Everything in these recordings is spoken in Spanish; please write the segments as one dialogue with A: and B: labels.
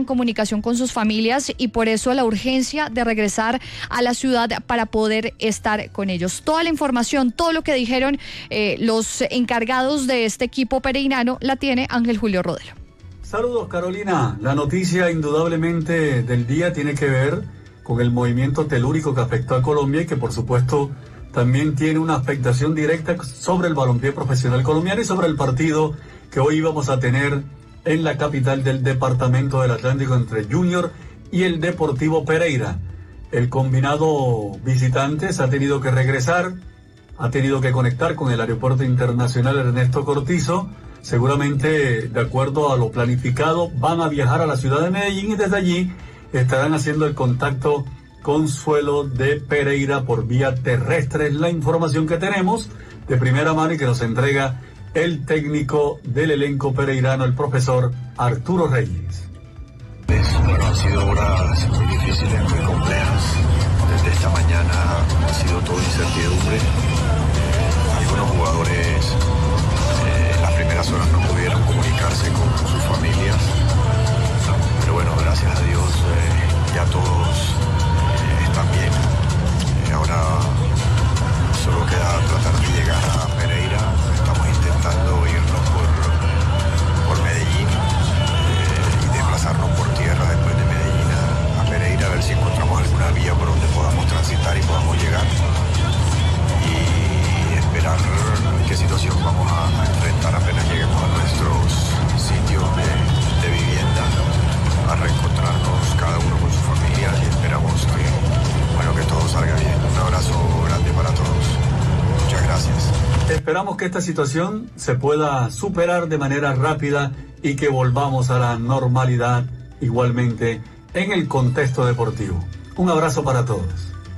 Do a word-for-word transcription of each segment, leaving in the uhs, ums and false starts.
A: comunicación con sus familias y por eso la urgencia de regresar a la ciudad para poder estar con ellos. Toda la información, todo lo que dijeron eh, los encargados de este equipo pereirano la tiene Ángel Julio Rodero.
B: Saludos, Carolina. La noticia indudablemente del día tiene que ver con el movimiento telúrico que afectó a Colombia y que por supuesto también tiene una afectación directa sobre el balompié profesional colombiano y sobre el partido que hoy íbamos a tener en la capital del departamento del Atlántico entre Junior y el Deportivo Pereira. El combinado visitantes ha tenido que regresar, ha tenido que conectar con el aeropuerto internacional Ernesto Cortizo. Seguramente, de acuerdo a lo planificado, van a viajar a la ciudad de Medellín y desde allí estarán haciendo el contacto con suelo de Pereira por vía terrestre. Es la información que tenemos de primera mano y que nos entrega el técnico del elenco pereirano, el profesor Arturo Reyes.
C: Bueno, han sido horas muy difíciles, muy complejas. Desde esta mañana ha sido todo incertidumbre. Algunos jugadores eh, en las primeras horas no pudieron comunicarse con sus familias. Pero bueno, gracias a Dios eh, ya todos eh, están bien. Eh, ahora solo queda tratar de llegar a Pereira. Estamos intentando irnos por, por Medellín eh, y desplazarnos por tierra después de Medellín a, a Pereira, a ver si encontramos alguna vía por donde podamos transitar y podamos llegar y esperar qué situación vamos a, a enfrentar apenas lleguemos a nuestros sitios de, de vivienda, a reencontrarnos cada uno con su familia y esperamos que, bueno, que todo salga bien. Un abrazo grande para todos. Muchas gracias.
B: Esperamos que esta situación se pueda superar de manera rápida y que volvamos a la normalidad igualmente en el contexto deportivo. Un abrazo para todos.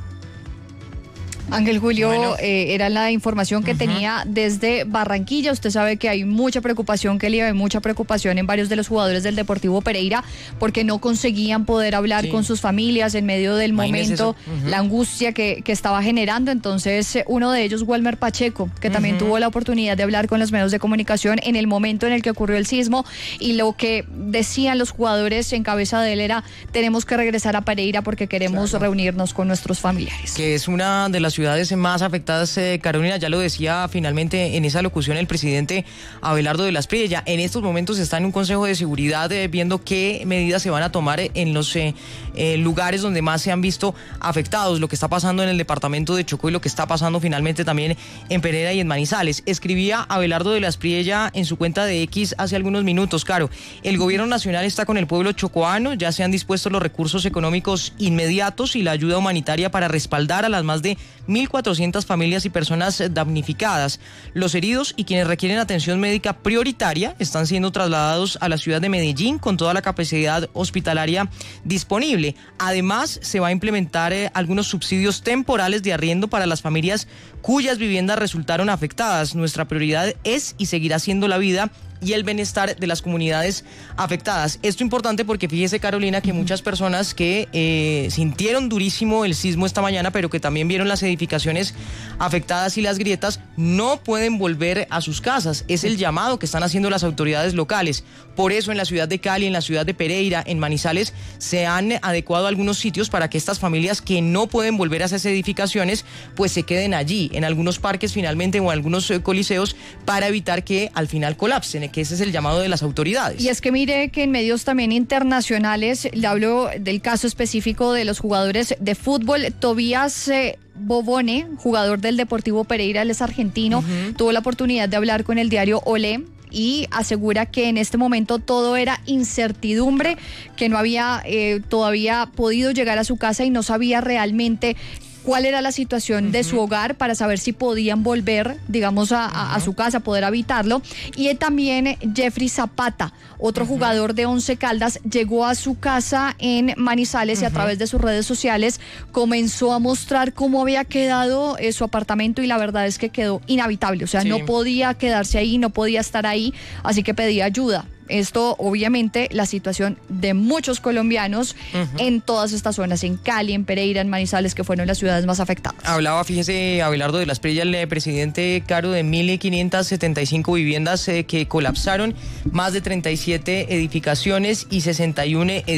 A: Ángel Julio,
D: Bueno.
A: eh, era la información que
D: uh-huh.
A: tenía desde Barranquilla. Usted sabe que hay mucha preocupación, que hay mucha preocupación en varios de los jugadores del Deportivo Pereira porque no conseguían poder hablar
D: Sí.
A: con sus familias en medio del
D: Imagínese
A: momento,
D: eso. Uh-huh.
A: la angustia que, que estaba generando. Entonces, eh, uno de ellos, Walmer Pacheco, que también
D: Uh-huh.
A: tuvo la oportunidad de hablar con los medios de comunicación en el momento en el que ocurrió el sismo, y lo que decían los jugadores en cabeza de él era: tenemos que regresar a Pereira porque queremos
D: Claro.
A: reunirnos con nuestros familiares.
D: Que es una de las ciudades más afectadas, eh, Carolina, ya lo decía finalmente en esa locución el presidente Abelardo de la Espriella. En estos momentos está en un consejo de seguridad eh, viendo qué medidas se van a tomar en los eh, eh, lugares donde más se han visto afectados, lo que está pasando en el departamento de Chocó y lo que está pasando finalmente también en Pereira y en Manizales. Escribía Abelardo de la Espriella en su cuenta de X hace algunos minutos: claro, el gobierno nacional está con el pueblo chocoano, ya se han dispuesto los recursos económicos inmediatos y la ayuda humanitaria para respaldar a las más de mil cuatrocientas familias y personas damnificadas. Los heridos y quienes requieren atención médica prioritaria están siendo trasladados a la ciudad de Medellín con toda la capacidad hospitalaria disponible. Además, se va a implementar eh, algunos subsidios temporales de arriendo para las familias cuyas viviendas resultaron afectadas. Nuestra prioridad es y seguirá siendo la vida y el bienestar de las comunidades afectadas. Esto es importante porque fíjese, Carolina, que muchas personas que eh, sintieron durísimo el sismo esta mañana, pero que también vieron las edificaciones afectadas y las grietas, no pueden volver a sus casas. Es el llamado que están haciendo las autoridades locales. Por eso en la ciudad de Cali, en la ciudad de Pereira, en Manizales, se han adecuado algunos sitios para que estas familias que no pueden volver a esas edificaciones, pues se queden allí, en algunos parques finalmente o en algunos eh, coliseos, para evitar que al final colapsen, que ese es el llamado de las autoridades.
A: Y es que mire que en medios también internacionales, le hablo del caso específico de los jugadores de fútbol. Tobías eh, Bobone, jugador del Deportivo Pereira, él es argentino, uh-huh. tuvo la oportunidad de hablar con el diario Olé y asegura que en este momento todo era incertidumbre, que no había eh, todavía podido llegar a su casa y no sabía realmente cuál era la situación uh-huh. de su hogar para saber si podían volver, digamos, a, a, a su casa, poder habitarlo. Y también Jeffrey Zapata, otro uh-huh. jugador de Once Caldas, llegó a su casa en Manizales uh-huh. y a través de sus redes sociales comenzó a mostrar cómo había quedado eh, su apartamento, y la verdad es que quedó inhabitable, o sea, sí. no podía quedarse ahí, no podía estar ahí, así que pedía ayuda. Esto, obviamente, la situación de muchos colombianos uh-huh. en todas estas zonas, en Cali, en Pereira, en Manizales, que fueron las ciudades más afectadas.
D: Hablaba, fíjese, Abelardo de la Espriella, el presidente, Caro, de mil quinientas setenta y cinco viviendas eh, que colapsaron, más de treinta y siete edificaciones y sesenta y uno edificios